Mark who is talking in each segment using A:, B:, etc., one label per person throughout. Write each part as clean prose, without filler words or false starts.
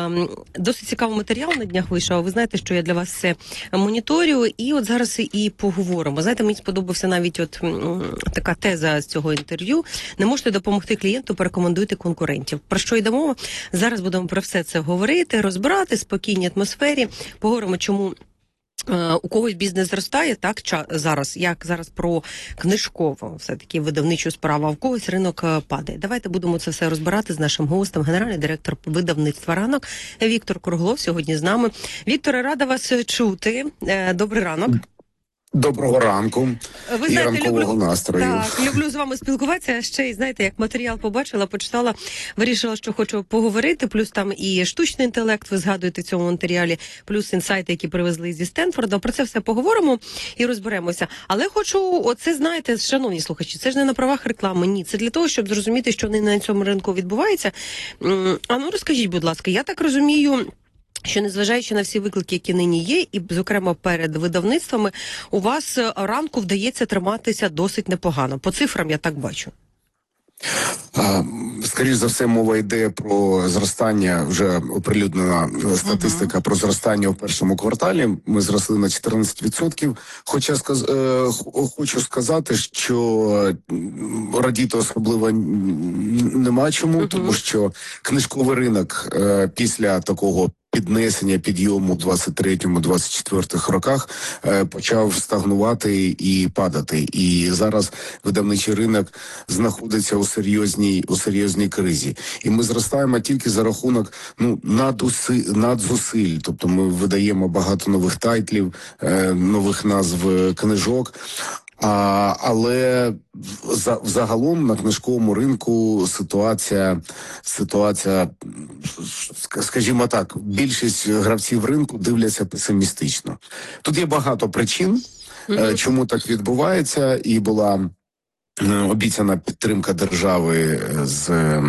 A: Досить цікавий матеріал на днях вийшов. Ви знаєте, що я для вас це моніторю, і от зараз і поговоримо. Знаєте, мені сподобався навіть така теза з цього інтерв'ю. Не можете допомогти клієнту, порекомендуйте конкурентів. Про що йдемо? Зараз будемо про все це говорити, розбирати в спокійній атмосфері. Поговоримо, чому у когось бізнес зростає, так, зараз, як зараз про книжкову, все-таки видавничу справу, а в когось ринок падає. Давайте будемо це все розбирати з нашим гостем, генеральний директор видавництва «Ранок» Віктор Круглов сьогодні з нами. Вікторе, рада вас чути. Добрий ранок.
B: Доброго ранку.
A: Ви
B: і
A: знаєте,
B: ранкового настрою.
A: Так, люблю з вами спілкуватися. Ще й, знаєте, як матеріал побачила, почитала, вирішила, що хочу поговорити. Плюс там і штучний інтелект, ви згадуєте в цьому матеріалі, плюс інсайти, які привезли зі Стенфорда. Про це все поговоримо і розберемося. Але хочу, оце, знаєте, шановні слухачі, це ж не на правах реклами, ні. Це для того, щоб зрозуміти, що на цьому ринку відбувається. А ну, розкажіть, будь ласка, я так розумію, що незважаючи на всі виклики, які нині є, і, зокрема, перед видавництвами, у вас ранку вдається триматися досить непогано. По цифрам я так бачу.
B: Скоріше за все, мова йде про зростання, вже оприлюднена статистика про зростання у першому кварталі. Ми зросли на 14%. Хоча хочу сказати, що радіти особливо нема чому, тому що книжковий ринок після такого підйому в 23-24 роках почав стагнувати і падати. І зараз видавничий ринок знаходиться у серйозній кризі. І ми зростаємо тільки за рахунок надзусиль. Тобто ми видаємо багато нових тайтлів, нових назв книжок. Але загалом на книжковому ринку ситуація, скажімо так, більшість гравців ринку дивляться песимістично. Тут є багато причин, чому так відбувається, і була обіцяна підтримка держави з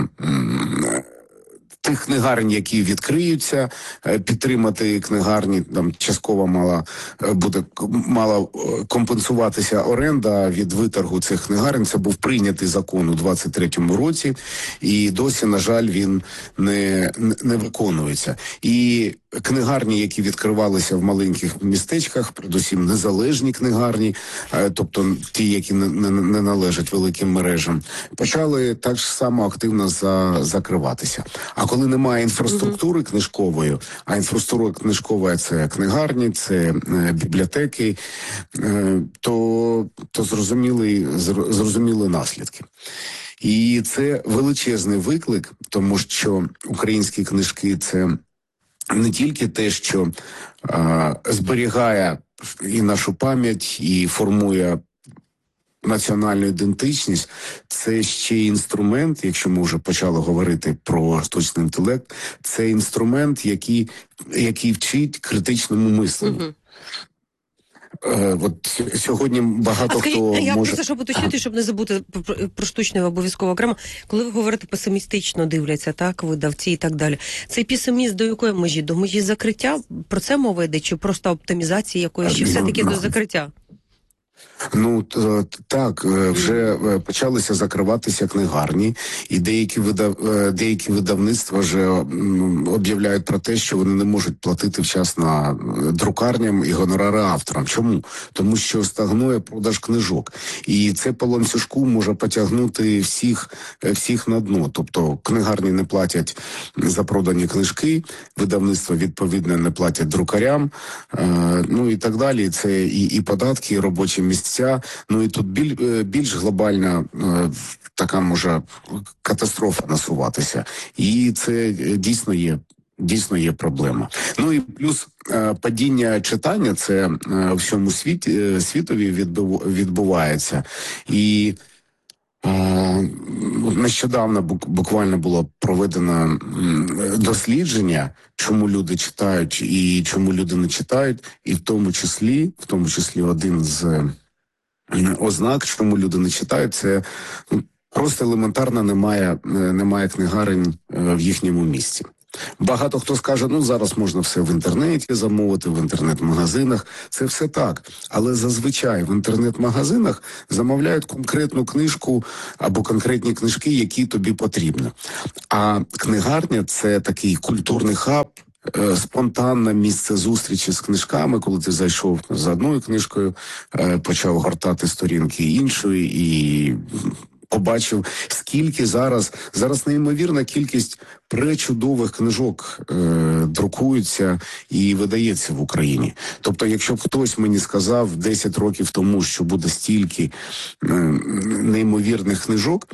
B: тих книгарень, які відкриються, підтримати книгарні, там частково мала компенсуватися оренда від виторгу цих книгарень. Це був прийнятий закон у 23-му році, і досі, на жаль, він не виконується. І книгарні, які відкривалися в маленьких містечках, передусім незалежні книгарні, тобто ті, які не належать великим мережам, почали так само активно закриватися. А коли немає інфраструктури книжкової, а інфраструктура книжкова – це книгарні, це бібліотеки, то зрозуміли наслідки. І це величезний виклик, тому що українські книжки – це не тільки те, що зберігає і нашу пам'ять, і формує національну ідентичність, це ще інструмент, якщо ми вже почали говорити про штучний інтелект, це інструмент, який вчить критичному мисленню. От сьогодні багато хто
A: я
B: може...
A: просто, щоб уточнити, щоб не забути про штучне обов'язково окремо, коли ви говорите песимістично дивляться, так, видавці і так далі. Цей песимізм до якої межі? До межі закриття? Про це мова йде? Чи просто оптимізації якоїсь? Чи все-таки до закриття?
B: Так, вже почалися закриватися книгарні, і деякі видавництва вже об'являють про те, що вони не можуть платити вчасно друкарням і гонорари авторам. Чому? Тому що стагнує продаж книжок. І це по ланцюжку може потягнути всіх на дно. Тобто книгарні не платять за продані книжки, видавництва відповідно не платять друкарям, і так далі. Це і податки, і робочі місця. І тут більш глобальна така може катастрофа насуватися. І це дійсно є проблема. І плюс падіння читання, це в всьому світові відбувається. І нещодавно буквально було проведено дослідження, чому люди читають і чому люди не читають, і в тому числі один з ознак, чому люди не читають, це просто елементарно немає книгарень в їхньому місті. Багато хто скаже, ну зараз можна все в інтернеті замовити, в інтернет-магазинах. Це все так. Але зазвичай в інтернет-магазинах замовляють конкретну книжку або конкретні книжки, які тобі потрібні. А книгарня – це такий культурний хаб, спонтанне місце зустрічі з книжками, коли ти зайшов за одною книжкою, почав гортати сторінки іншої і побачив, скільки зараз неймовірна кількість пречудових книжок друкується і видається в Україні. Тобто, якщо б хтось мені сказав 10 років тому, що буде стільки неймовірних книжок,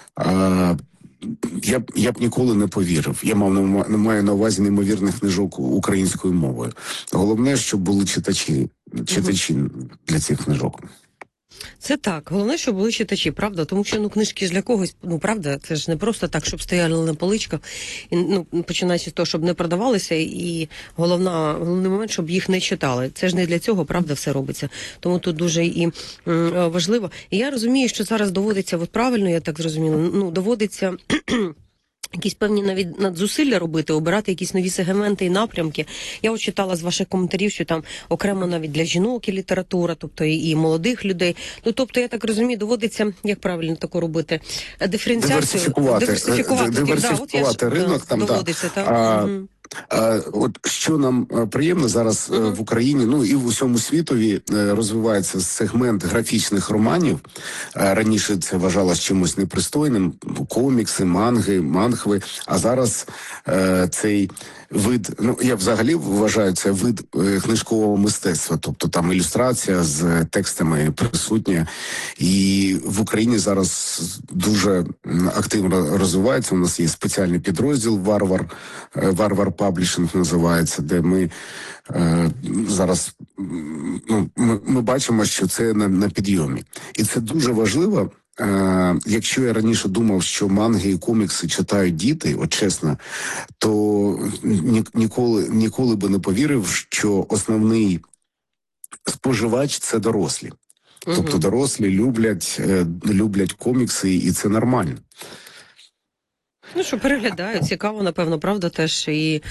B: я б ніколи не повірив. Я маю на увазі неймовірних книжок українською мовою. Головне, щоб були читачі для цих книжок.
A: Це так. Головне, щоб були читачі, правда? Тому що, книжки ж для когось, правда, це ж не просто так, щоб стояли на поличках, і, починаючи з того, щоб не продавалися, і головний момент, щоб їх не читали. Це ж не для цього, правда, все робиться. Тому тут дуже і важливо. І я розумію, що зараз доводиться, от правильно, я так зрозуміла, доводиться якісь певні навіть надзусилля робити, обирати якісь нові сегменти і напрямки. Я от читала з ваших коментарів, що там окремо навіть для жінок і література, тобто і молодих людей. Тобто, я так розумію, доводиться, як правильно таке робити, диференціацію.
B: Диверсифікувати ринок. Там,
A: доводиться, так?
B: От що нам приємно зараз в Україні, і в усьому світові розвивається сегмент графічних романів. Раніше це вважалось чимось непристойним, комікси, мангви, а зараз цей вид, я взагалі вважаю, це вид книжкового мистецтва, тобто там ілюстрація з текстами присутня. І в Україні зараз дуже активно розвивається. У нас є спеціальний підрозділ «Варвар Паблішинг» називається, де ми зараз ми бачимо, що це на підйомі. І це дуже важливо. Якщо я раніше думав, що манги і комікси читають діти, от чесно, то ніколи би не повірив, що основний споживач – це дорослі. Тобто дорослі люблять комікси, і це нормально.
A: Що переглядають, цікаво, напевно, правда, теж і...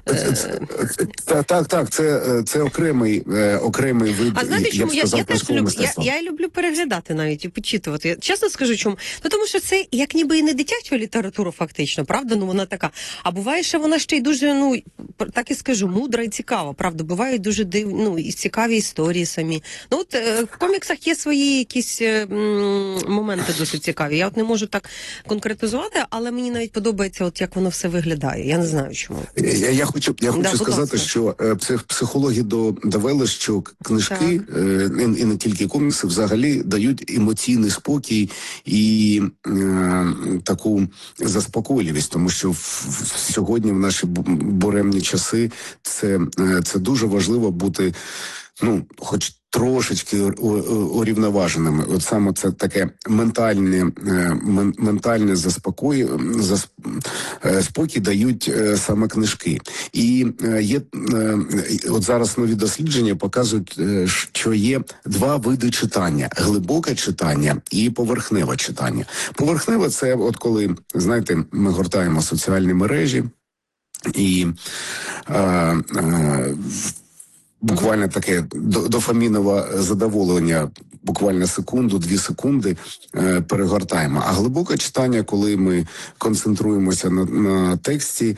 B: Так, це окремий вид,
A: а знаєте, чому? Я люблю переглядати навіть і почитувати. Я чесно скажу, чому? Тому що це як ніби і не дитяча література фактично, правда? Вона така. А буває, що вона ще й дуже, так і скажу, мудра і цікава, правда? Бувають дуже і цікаві історії самі. В коміксах є свої якісь моменти досить цікаві. Я не можу так конкретизувати, але мені навіть подобається, як воно все виглядає. Я не знаю, чому.
B: Я хочу сказати, що психологи довели, що книжки, і не тільки комікси, взагалі дають емоційний спокій і таку заспокійливість, тому що сьогодні в наші буремні часи це дуже важливо бути, хоч трошечки урівноваженими. От саме це таке ментальне спокій дають саме книжки. І є, от зараз нові дослідження показують, що є два види читання: глибоке читання і поверхневе читання. Поверхневе – це от коли, знаєте, ми гортаємо соціальні мережі і буквально таке дофамінове задоволення, буквально секунду, 2 секунди перегортаємо. А глибоке читання, коли ми концентруємося на тексті,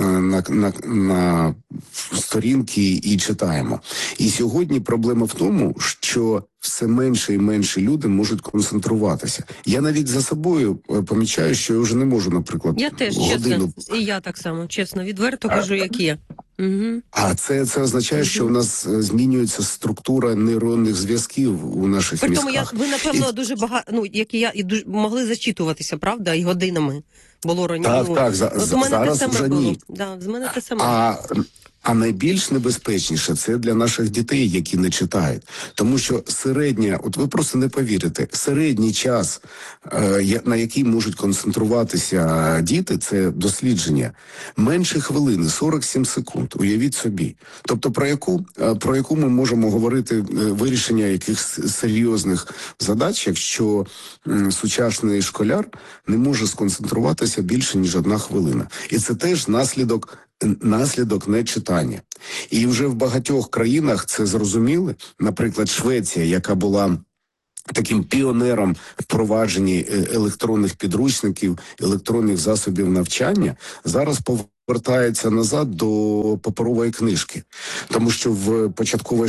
B: на сторінки і читаємо. І сьогодні проблема в тому, що все менше і менше люди можуть концентруватися. Я навіть за собою помічаю, що я вже не можу, наприклад,
A: я теж,
B: годину...
A: чесно. І я так само, чесно, відверто кажу, як є. Угу.
B: А це означає, що у нас змінюється структура нейронних зв'язків у наших мізках.
A: Ви, напевно, дуже багато, як і я, могли зачитуватися, правда, і годинами було раніше.
B: Так, зараз вже ні.
A: Да, з мене те саме було.
B: А найбільш небезпечніше це для наших дітей, які не читають. Тому що середня, от ви просто не повірите, середній час, на який можуть концентруватися діти, це дослідження, менше хвилини, 47 секунд, уявіть собі. Тобто про яку ми можемо говорити вирішення якихось серйозних задач, якщо сучасний школяр не може сконцентруватися більше, ніж 1 хвилина. І це теж наслідок нечитання. І вже в багатьох країнах це зрозуміли. Наприклад, Швеція, яка була таким піонером впровадженні електронних підручників, електронних засобів навчання, зараз повертається назад до паперової книжки. Тому що в початковій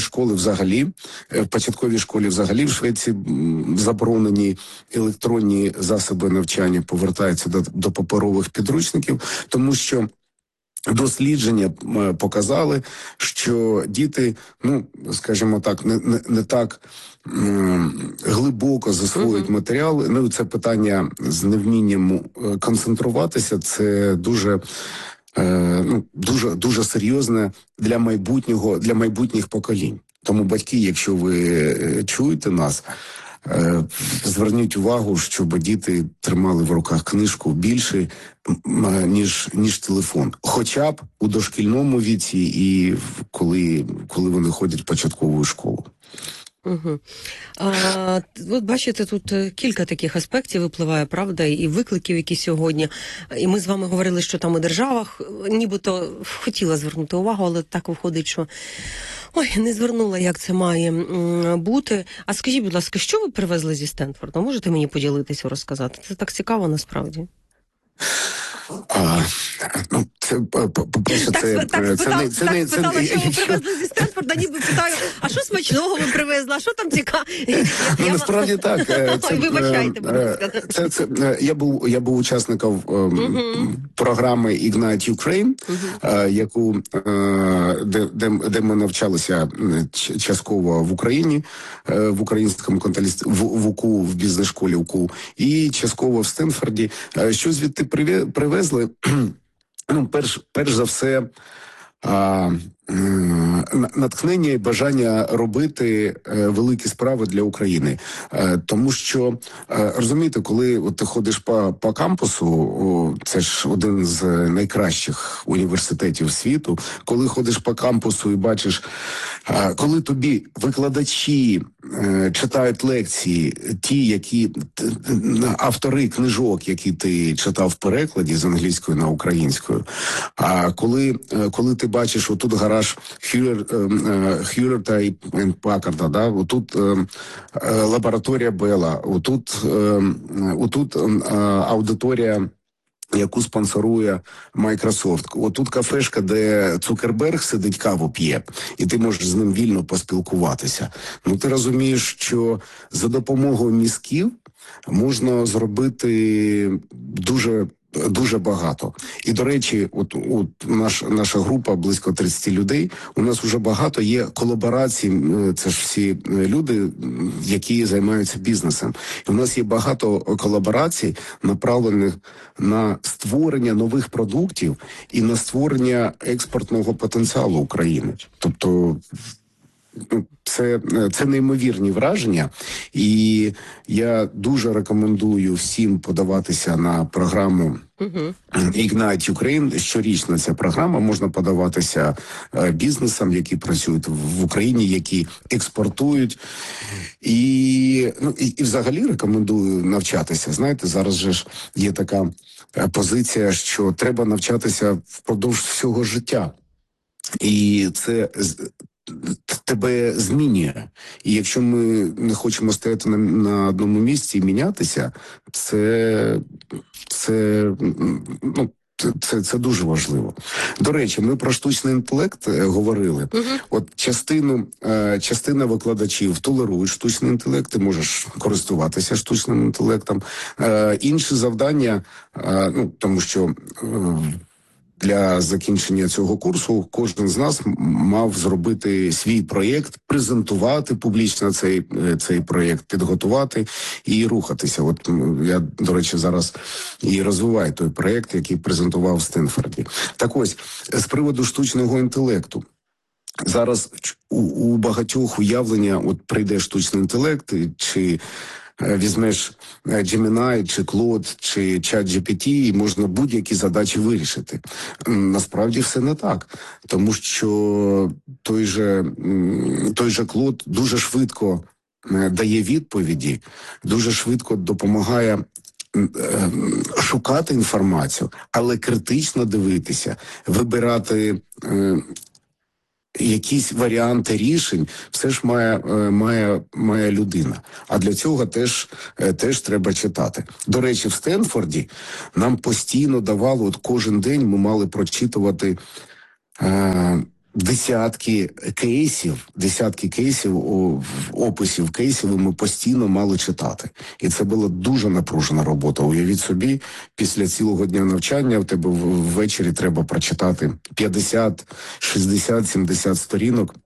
B: школі взагалі в Швеції заборонені електронні засоби навчання, повертаються до паперових підручників, тому що дослідження показали, що діти, скажімо так, не так глибоко засвоюють матеріали. Це питання з невмінням концентруватися, це дуже серйозне для майбутніх поколінь. Тому батьки, якщо ви чуєте нас, зверніть увагу, щоб діти тримали в руках книжку більше, ніж телефон. Хоча б у дошкільному віці і коли вони ходять в початкову школу.
A: Угу. От бачите, тут кілька таких аспектів випливає, правда, і викликів, які сьогодні. І ми з вами говорили, що там у державах нібито хотіла звернути увагу, але так виходить, що не звернула, як це має бути. А скажіть, будь ласка, що ви привезли зі Стенфорда? Можете мені поділитися, розказати? Це так цікаво, насправді.
B: Це, по-перше,
A: спитала, що ви привезли зі Стенфорда, ніби питаю, а що смачного ви привезли, а що там цікаво?
B: Насправді так.
A: Вибачайте, будь ласка.
B: Я був учасником програми Ignite Ukraine, де ми навчалися частково в Україні, в українському контексті, в УКУ, в бізнес-школі УКУ, і частково в Стенфорді. Що звідти привезли? Перш за все, натхнення і бажання робити великі справи для України. Тому що, розумієте, коли ти ходиш по кампусу, це ж один з найкращих університетів світу, коли ходиш по кампусу і бачиш, коли тобі викладачі читають лекції, автори книжок, які ти читав в перекладі з англійської на українською, а коли ти бачиш, отут гараж Хьюлетта і Паккарда, да? Отут лабораторія Белла, отут аудиторія, яку спонсорує Microsoft. Отут кафешка, де Цукерберг сидить, каву п'є, і ти можеш з ним вільно поспілкуватися. Ти розумієш, що за допомогою мізків можна зробити дуже багато. І, до речі, наша група, близько 30 людей, у нас вже багато є колаборацій, це ж всі люди, які займаються бізнесом. І у нас є багато колаборацій, направлених на створення нових продуктів і на створення експортного потенціалу України. Тобто, це неймовірні враження, і я дуже рекомендую всім подаватися на програму Ignite Ukraine. Щорічна ця програма, можна подаватися бізнесам, які працюють в Україні, які експортують. І взагалі рекомендую навчатися. Знаєте, зараз же ж є така позиція, що треба навчатися впродовж всього життя. І це тебе змінює. І якщо ми не хочемо стояти на одному місці і мінятися, це дуже важливо. До речі, ми про штучний інтелект говорили. От частина викладачів толерують штучний інтелект, ти можеш користуватися штучним інтелектом. Інші завдання, тому що для закінчення цього курсу кожен з нас мав зробити свій проєкт, презентувати публічно цей проєкт, підготувати і рухатися. От я, до речі, зараз і розвиваю той проєкт, який презентував в Стенфорді. Так ось, з приводу штучного інтелекту. Зараз у багатьох уявлення, от прийде штучний інтелект, чи візьмеш Gemini, чи Claude, чи ChatGPT, і можна будь-які задачі вирішити. Насправді все не так, тому що той же Claude дуже швидко дає відповіді, дуже швидко допомагає шукати інформацію, але критично дивитися, вибирати якісь варіанти рішень все ж має людина. А для цього теж треба читати. До речі, в Стенфорді нам постійно давали, от кожен день ми мали прочитувати десятки кейсів, описів кейсів ми постійно мали читати. І це була дуже напружена робота. Уявіть собі, після цілого дня навчання в тебе ввечері треба прочитати 50, 60, 70 сторінок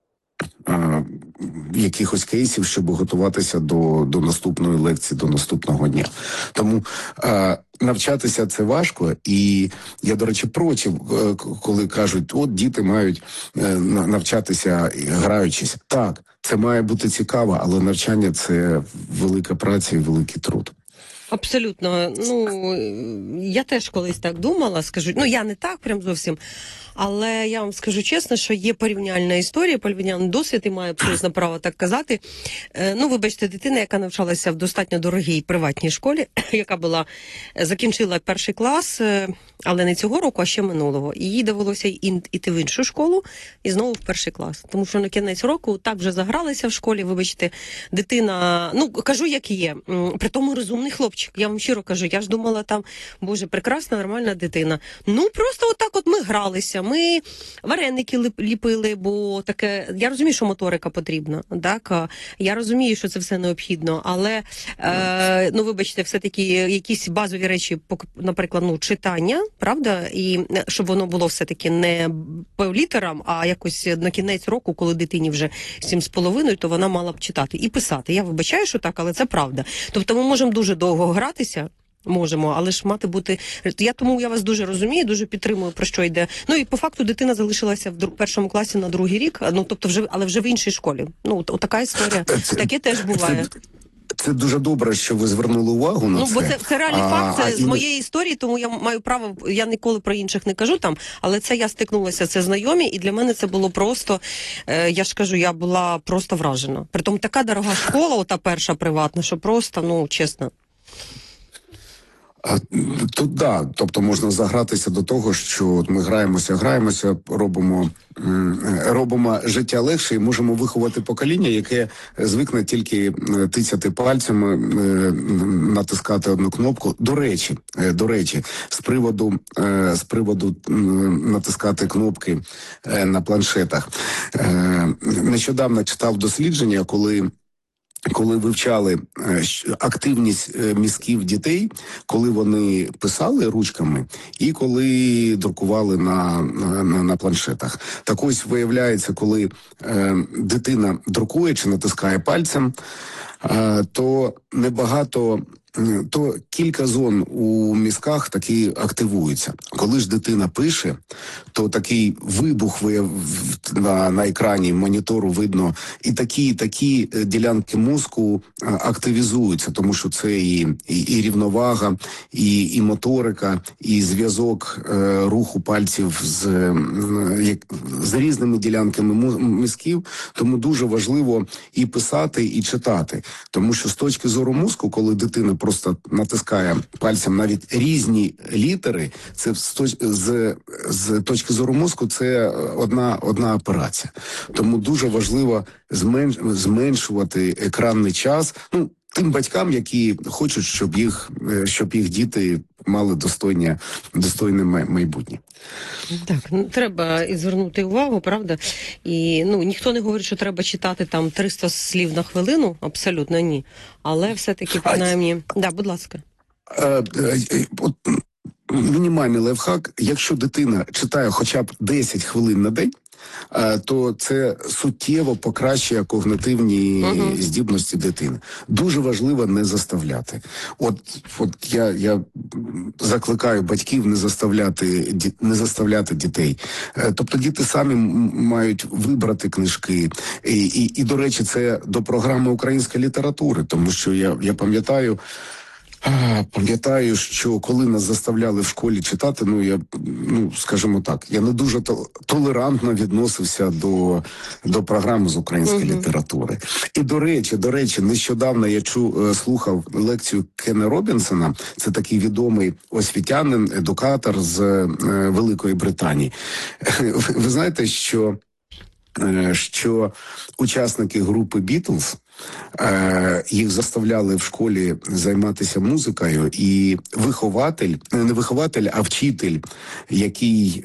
B: якихось кейсів, щоб готуватися до наступної лекції, до наступного дня. Тому навчатися це важко, і я, до речі, проти, коли кажуть, от діти мають навчатися граючись. Так, це має бути цікаво, але навчання – це велика праця і великий труд.
A: Абсолютно. Я теж колись так думала, скажу, я не так прям зовсім, але я вам скажу чесно, що є порівняльна історія, порівняльний досвід, і маю абсолютно право так казати. Вибачте, дитина, яка навчалася в достатньо дорогій приватній школі, яка закінчила 1 клас, але не цього року, а ще минулого. І їй довелося йти в іншу школу і знову в 1 клас. Тому що на кінець року так вже загралися в школі, вибачте, дитина, кажу, як є, при тому розумний хлопчик, я вам щиро кажу, я ж думала там, боже, прекрасна, нормальна дитина. Просто отак от ми гралися, ми вареники ліпили, бо таке, я розумію, що моторика потрібна, так, я розумію, що це все необхідно, але, вибачте, все-таки якісь базові речі, наприклад, читання, правда, і щоб воно було все-таки не по літерам, а якось на кінець року, коли дитині вже 7,5, то вона мала б читати і писати. Я вибачаю, що так, але це правда. Тобто ми можемо дуже довго гратися, можемо, але ж мати бути... Тому я вас дуже розумію, дуже підтримую, про що йде. І по факту дитина залишилася в 1 класі на 2-й рік, але вже в іншій школі. Така історія. Таке теж буває.
B: Це дуже добре, що ви звернули увагу на це.
A: Бо це реальний факт, це з моєї історії, тому я маю право, я ніколи про інших не кажу там, але це я стикнулася, це знайомі, і для мене це було просто, я ж кажу, я була просто вражена. Притом така дорога школа, ота перша приватна, що просто, чесно.
B: Тут тобто можна загратися до того, що ми граємося, робимо життя легше і можемо виховати покоління, яке звикне тільки тицяти пальцями, натискати одну кнопку. До речі, з приводу натискати кнопки на планшетах. Нещодавно читав дослідження, коли вивчали активність мізків дітей, коли вони писали ручками і коли друкували на планшетах. Так ось виявляється, коли дитина друкує чи натискає пальцем, то кілька зон у мізках таки активуються. Коли ж дитина пише, то такий вибух на екрані монітору видно, і такі ділянки мозку активізуються, тому що це і рівновага, і моторика, і зв'язок руху пальців з різними ділянками мізків. Тому дуже важливо і писати, і читати. Тому що з точки зору мозку, коли дитина просто натискає пальцем навіть різні літери, це з точки зору мозку це одна операція. Тому дуже важливо зменшувати екранний час, тим батькам, які хочуть, щоб їх діти мали достойне майбутнє.
A: Так, треба і звернути увагу, правда? І ніхто не говорить, що треба читати там 300 слів на хвилину, абсолютно ні. Але все-таки, принаймні... будь ласка.
B: мінімальний лайфхак, якщо дитина читає хоча б 10 хвилин на день, то це суттєво покращує когнитивні здібності дитини. Дуже важливо не заставляти. От я закликаю батьків не заставляти дітей. Тобто діти самі мають вибрати книжки. І до речі, це до програми української літератури, тому що я пам'ятаю, що коли нас заставляли в школі читати, скажімо так, я не дуже толерантно відносився до програми з української літератури. І до речі, нещодавно я слухав лекцію Кена Робінсона, це такий відомий освітянин, едукатор з Великої Британії. Ви знаєте, що учасники групи «Бітлз» їх заставляли в школі займатися музикою, і не вихователь, а вчитель, який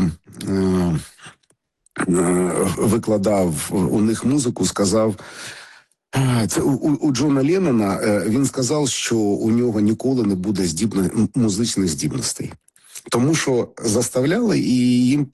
B: викладав у них музику, сказав, це у Джона Леннона, він сказав, що у нього ніколи не буде музичних здібностей. Тому що заставляли, і їм,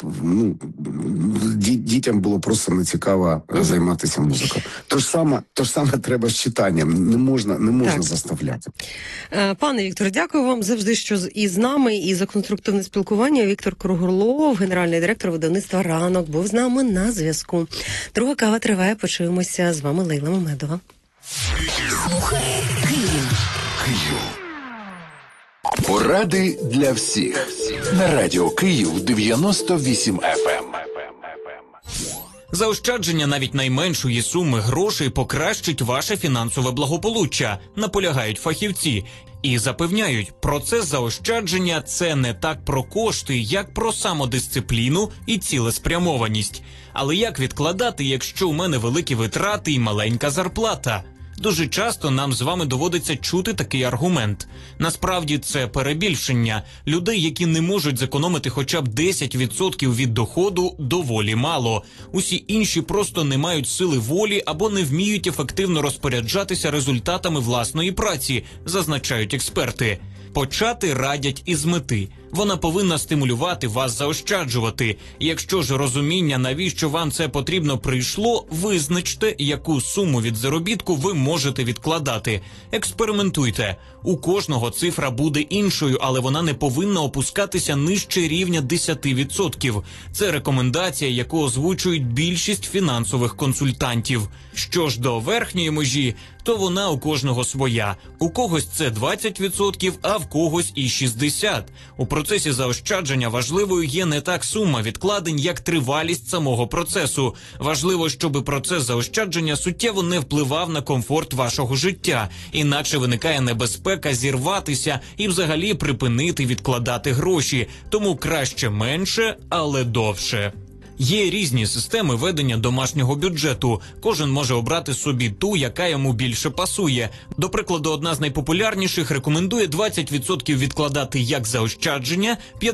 B: дітям було просто нецікаво займатися музикою. То ж саме треба з читанням. Не можна заставляти.
A: Пане Вікторе, дякую вам завжди, що із нами, і за конструктивне спілкування. Віктор Круглов, генеральний директор видавництва «Ранок», був з нами на зв'язку. Друга кава триває, почуємося. З вами Лейла Мамедова.
C: Слухай Київ. Поради для всіх. На радіо Київ 98 FM.
D: Заощадження навіть найменшої суми грошей покращить ваше фінансове благополуччя, наполягають фахівці. І запевняють, процес заощадження – це не так про кошти, як про самодисципліну і цілеспрямованість. Але як відкладати, якщо у мене великі витрати і маленька зарплата? Дуже часто нам з вами доводиться чути такий аргумент. Насправді це перебільшення. Людей, які не можуть зекономити хоча б 10% від доходу, доволі мало. Усі інші просто не мають сили волі або не вміють ефективно розпоряджатися результатами власної праці, зазначають експерти. Почати радять із мети. Вона повинна стимулювати вас заощаджувати. Якщо ж розуміння, навіщо вам це потрібно, прийшло, визначте, яку суму від заробітку ви можете відкладати. Експериментуйте. У кожного цифра буде іншою, але вона не повинна опускатися нижче рівня 10%. Це рекомендація, яку озвучують більшість фінансових консультантів. Що ж до верхньої межі, то вона у кожного своя. У когось це 20%, а в когось і 60%. У процесі заощадження важливою є не так сума відкладень, як тривалість самого процесу. Важливо, щоб процес заощадження суттєво не впливав на комфорт вашого життя, інакше виникає небезпека зірватися і взагалі припинити відкладати гроші. Тому краще менше, але довше. Є різні системи ведення домашнього бюджету. Кожен може обрати собі ту, яка йому більше пасує. До прикладу, одна з найпопулярніших рекомендує 20% відкладати як заощадження,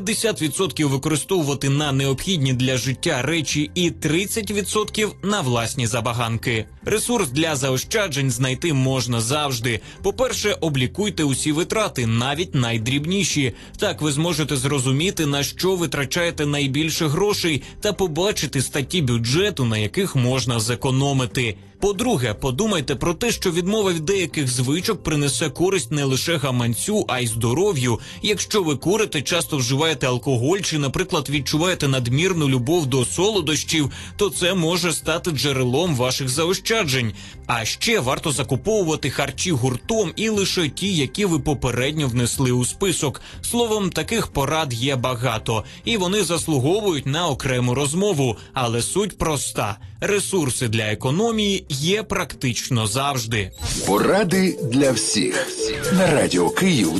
D: 50% використовувати на необхідні для життя речі і 30% на власні забаганки. Ресурс для заощаджень знайти можна завжди. По-перше, облікуйте усі витрати, навіть найдрібніші. Так ви зможете зрозуміти, на що витрачаєте найбільше грошей, та побачити статті бюджету, на яких можна зекономити. По-друге, подумайте про те, що відмова від деяких звичок принесе користь не лише гаманцю, а й здоров'ю. Якщо ви курите, часто вживаєте алкоголь чи, наприклад, відчуваєте надмірну любов до солодощів, то це може стати джерелом ваших заощаджень. А ще варто закуповувати харчі гуртом і лише ті, які ви попередньо внесли у список. Словом, таких порад є багато, і вони заслуговують на окрему розмову. Але суть проста. Ресурси для економії є практично завжди.
C: Поради для всіх. На радіо Київ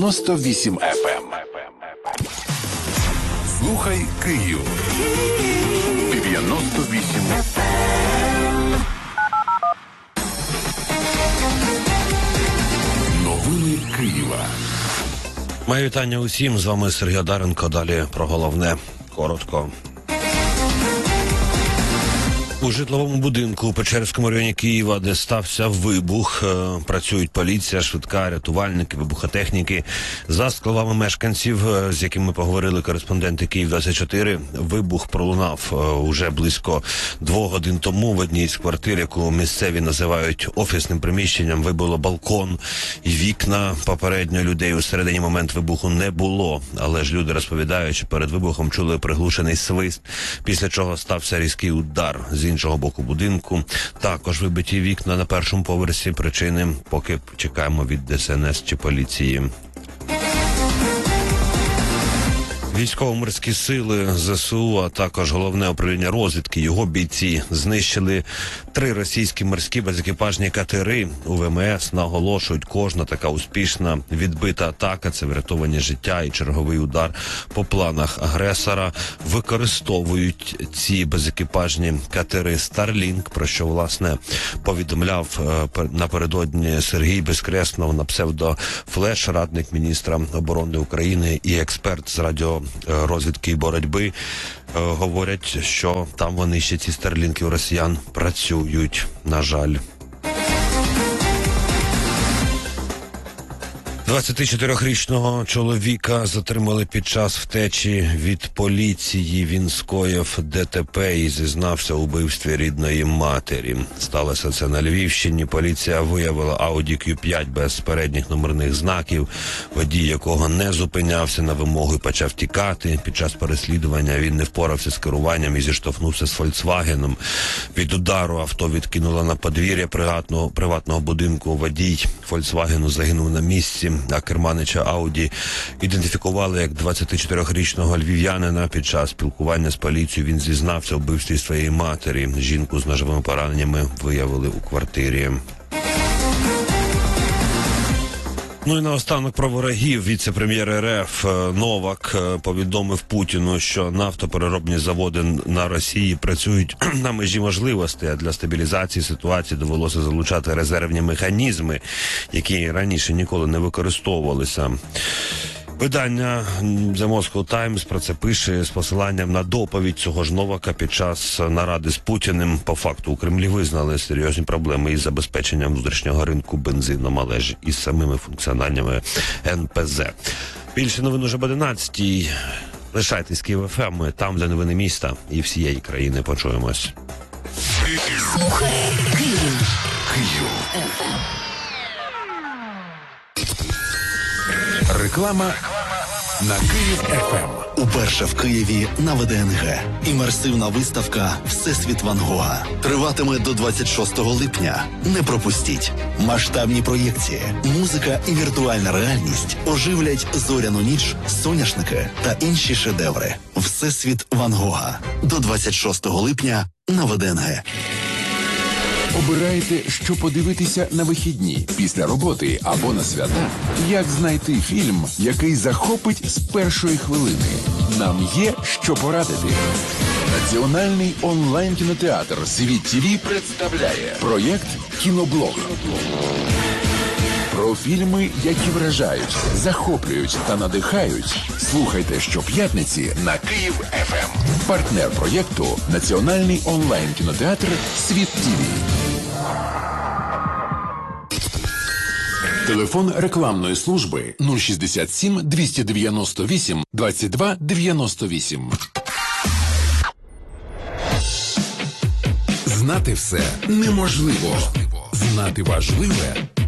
C: 98 FM. Слухай Київ. 98 FM. Новини Києва.
E: Моє вітання усім. З вами Сергій Одаренко. Далі про головне. Коротко. У житловому будинку у Печерському районі Києва, де стався вибух, працюють поліція, швидка, рятувальники, вибухотехніки. За словами мешканців, з якими поговорили кореспонденти Київ-24, вибух пролунав уже близько 2 годин тому в одній з квартир, яку місцеві називають офісним приміщенням. Вибило балкон і вікна. Попередньо людей у середині момент вибуху не було, але ж люди розповідають, що перед вибухом чули приглушений свист, після чого стався різкий удар. З іншого боку будинку також вибиті вікна на першому поверсі. Причини поки чекаємо від ДСНС чи поліції. Військово-морські сили ЗСУ, а також головне управління розвідки, його бійці знищили 3 російські морські безекіпажні катери. У ВМС наголошують, кожна така успішна відбита атака – це врятовані життя і черговий удар по планах агресора. Використовують ці безекіпажні катери Starlink, про що, власне, повідомляв напередодні Сергій Безкреснов на псевдо Флеш, радник міністра оборони України і експерт з радіорозвідки і боротьби. Говорять, що там вони ще, ці старлінки у росіян, працюють, на жаль. 24-річного чоловіка затримали під час втечі від поліції. Він скоїв ДТП і зізнався у вбивстві рідної матері. Сталося це на Львівщині. Поліція виявила Audi Q5 без передніх номерних знаків, водій якого не зупинявся на вимогу і почав тікати. Під час переслідування він не впорався з керуванням і зіштовхнувся з Фольксвагеном. Від удару авто відкинуло на подвір'я приватного будинку. Водій Фольксвагену загинув на місці, а керманича Ауді ідентифікували як 24-річного львів'янина. Під час спілкування з поліцією він зізнався у вбивстві своєї матері. Жінку з ножовими пораненнями виявили у квартирі. Ну і наостанок про ворогів. Віце-прем'єр РФ Новак повідомив Путіну, що нафтопереробні заводи на Росії працюють на межі можливостей, а для стабілізації ситуації довелося залучати резервні механізми, які раніше ніколи не використовувалися. Видання The Moscow Times про це пише з посиланням на доповідь цього ж Новака під час наради з Путіним. По факту у Кремлі визнали серйозні проблеми із забезпеченням внутрішнього ринку бензином, але ж із самими функціональними НПЗ. Більше новин уже об 11-й. Лишайтесь Київ ФМ, там, де новини міста і всієї країни. Почуємось.
C: Київ. Реклама на Київ ФМ.
F: Уперше в Києві на ВДНГ. Імерсивна виставка «Всесвіт Ван Гога» триватиме до 26 липня. Не пропустіть. Масштабні проєкції, музика і віртуальна реальність оживлять зоряну ніч, соняшники та інші шедеври. «Всесвіт Ван Гога» до 26 липня на ВДНГ.
C: Обираєте, що подивитися на вихідні, після роботи або на свята? Як знайти фільм, який захопить з першої хвилини? Нам є що порадити. Національний онлайн-кінотеатр «Світ ТВ» представляє проєкт «Кіноблог». Про фільми, які вражають, захоплюють та надихають. Слухайте щоп'ятниці на Київ ФМ. Партнер проєкту – Національний онлайн-кінотеатр «Світ ТВ». Телефон рекламної служби 067 298 22 98. Знати все неможливо. Знати важливе